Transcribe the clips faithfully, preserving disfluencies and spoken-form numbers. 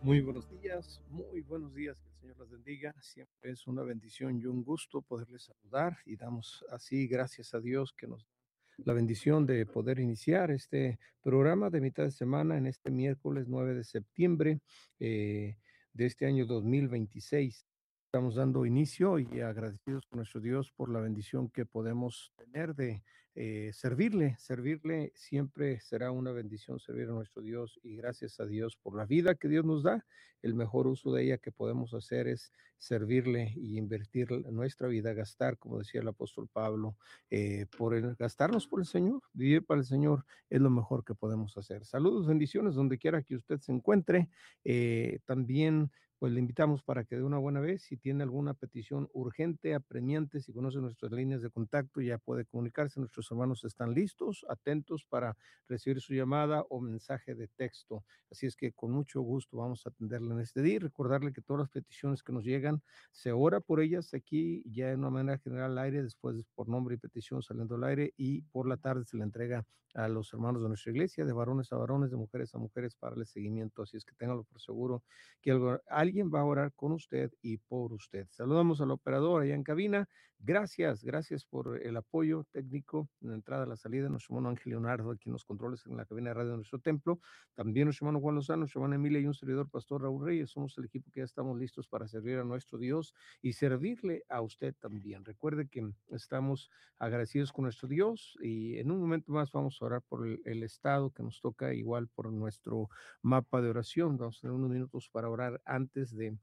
Muy buenos días, muy buenos días, que el Señor los bendiga. Siempre es una bendición y un gusto poderles saludar y damos así gracias a Dios que nos da la bendición de poder iniciar este programa de mitad de semana en este miércoles nueve de septiembre eh, de este año dos mil veintiséis. Estamos dando inicio y agradecidos con nuestro Dios por la bendición que podemos tener de eh, servirle. Servirle siempre será una bendición servir a nuestro Dios y gracias a Dios por la vida que Dios nos da. El mejor uso de ella que podemos hacer es servirle y invertir nuestra vida, gastar, como decía el apóstol Pablo, eh, por el, gastarnos por el Señor, vivir para el Señor es lo mejor que podemos hacer. Saludos, bendiciones, donde quiera que usted se encuentre. Eh, también pues le invitamos para que de una buena vez, si tiene alguna petición urgente, apremiante, si conoce nuestras líneas de contacto, ya puede comunicarse. Nuestros hermanos están listos, atentos para recibir su llamada o mensaje de texto. Así es que con mucho gusto vamos a atenderle en este día y recordarle que todas las peticiones que nos llegan, se ora por ellas aquí ya de una manera general al aire, después por nombre y petición saliendo al aire, y por la tarde se le entrega a los hermanos de nuestra iglesia, de varones a varones, de mujeres a mujeres, para el seguimiento. Así es que téngalo por seguro que algo, alguien va a orar con usted y por usted. Saludamos al operador allá en cabina. Gracias, gracias por el apoyo técnico en la entrada, la salida. Nuestro hermano Ángel Leonardo, aquí en los controles en la cabina de radio de nuestro templo. También nuestro hermano Juan Lozano, nuestra hermana Emilia y un servidor, Pastor Raúl Reyes. Somos el equipo que ya estamos listos para servir a nuestro Dios y servirle a usted también. Recuerde que estamos agradecidos con nuestro Dios y en un momento más vamos a orar por el, el estado que nos toca, igual por nuestro mapa de oración. Vamos a tener unos minutos para orar antes de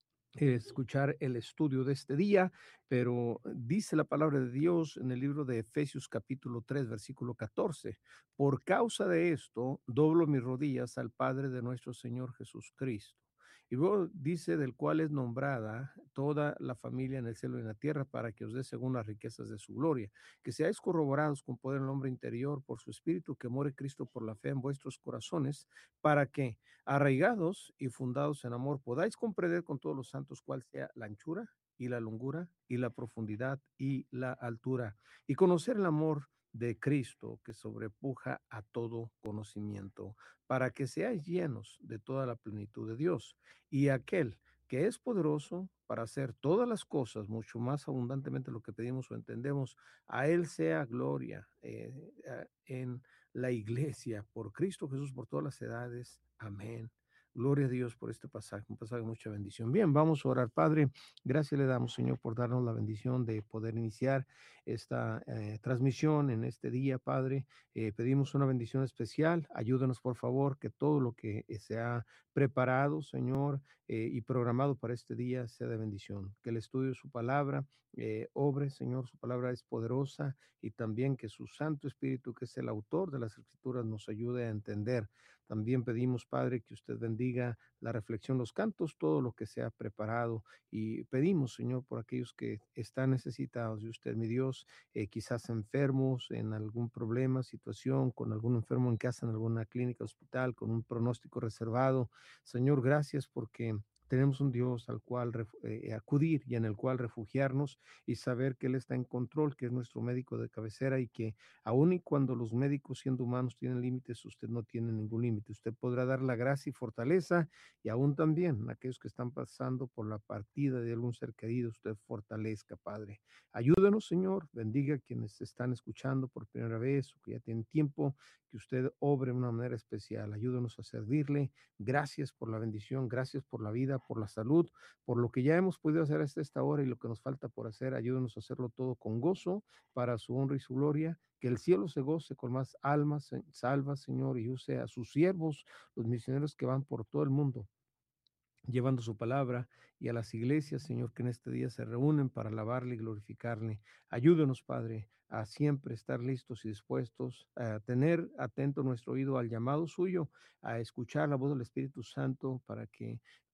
escuchar el estudio de este día, pero dice la palabra de Dios en el libro de Efesios capítulo tres, versículo catorce: por causa de esto, doblo mis rodillas al Padre de nuestro Señor Jesucristo. Y luego dice: del cual es nombrada toda la familia en el cielo y en la tierra, para que os dé según las riquezas de su gloria, que seáis corroborados con poder en el hombre interior por su espíritu, que more Cristo por la fe en vuestros corazones, para que, arraigados y fundados en amor, podáis comprender con todos los santos cuál sea la anchura y la longura y la profundidad y la altura, y conocer el amor de Cristo que sobrepuja a todo conocimiento, para que seáis llenos de toda la plenitud de Dios. Y aquel que es poderoso para hacer todas las cosas mucho más abundantemente de lo que pedimos o entendemos, a Él sea gloria eh, en la iglesia, por Cristo Jesús, por todas las edades. Amén. Gloria a Dios por este pasaje, un pasaje de mucha bendición. Bien, vamos a orar. Padre, gracias le damos, Señor, por darnos la bendición de poder iniciar esta eh, transmisión en este día, Padre. Eh, pedimos una bendición especial. Ayúdanos, por favor, que todo lo que se ha preparado, Señor, eh, y programado para este día sea de bendición. Que el estudio de su palabra eh, obre, Señor. Su palabra es poderosa, y también que su Santo Espíritu, que es el autor de las Escrituras, nos ayude a entender. También pedimos, Padre, que usted bendiga la reflexión, los cantos, todo lo que se ha preparado, y pedimos, Señor, por aquellos que están necesitados de usted, mi Dios, eh, quizás enfermos, en algún problema, situación, con algún enfermo en casa, en alguna clínica, hospital, con un pronóstico reservado. Señor, gracias porque tenemos un Dios al cual eh, acudir y en el cual refugiarnos, y saber que Él está en control, que es nuestro médico de cabecera, y que aun y cuando los médicos, siendo humanos, tienen límites, usted no tiene ningún límite. Usted podrá dar la gracia y fortaleza, y aún también aquellos que están pasando por la partida de algún ser querido, usted fortalezca, Padre. Ayúdenos, Señor, bendiga a quienes están escuchando por primera vez o que ya tienen tiempo, que usted obre de una manera especial. Ayúdenos a servirle. Gracias por la bendición, gracias por la vida, por la salud, por lo que ya hemos podido hacer hasta esta hora y lo que nos falta por hacer. Ayúdenos a hacerlo todo con gozo, para su honra y su gloria. Que el cielo se goce con más almas salvas, Señor, y use a sus siervos, los misioneros que van por todo el mundo llevando su palabra, y a las iglesias, Señor, que en este día se reúnen para alabarle y glorificarle. Ayúdenos, Padre, a siempre estar listos y dispuestos, a tener atento nuestro oído al llamado suyo, a escuchar la voz del Espíritu Santo, para que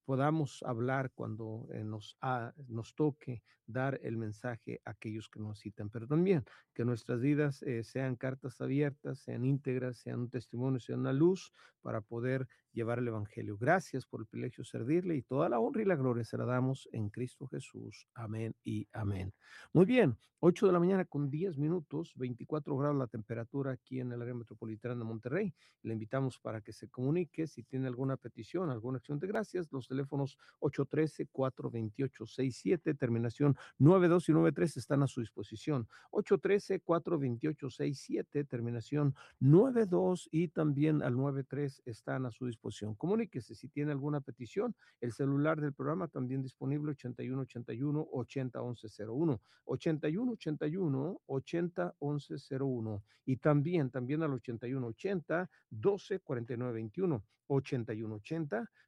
podamos hablar cuando eh, nos, ah, nos toque dar el mensaje a aquellos que nos citan, pero también que nuestras vidas eh, sean cartas abiertas, sean íntegras, sean un testimonio, sean una luz para poder llevar el Evangelio. Gracias por el privilegio de servirle y toda la honra y la gloria se la damos en Cristo Jesús. Amén y amén. Muy bien, ocho de la mañana con diez minutos, veinticuatro grados la temperatura aquí en el área metropolitana de Monterrey. Le invitamos para que se comunique si tiene alguna petición, alguna acción de gracias. Los teléfonos ocho uno tres, cuatro dos ocho, seis siete, terminación nueve dos y nueve tres están a su disposición. ocho uno tres, cuatro dos ocho, seis siete, terminación nueve dos y también al nueve tres están a su disposición. Comuníquese si tiene alguna petición. El celular del programa también disponible ochenta y uno ochenta y uno, ochenta once cero uno, ochenta y uno ochenta y uno, ochenta once cero uno y también también al ochenta y uno ochenta, doce cuarenta y nueve veintiuno, ochenta y uno ochenta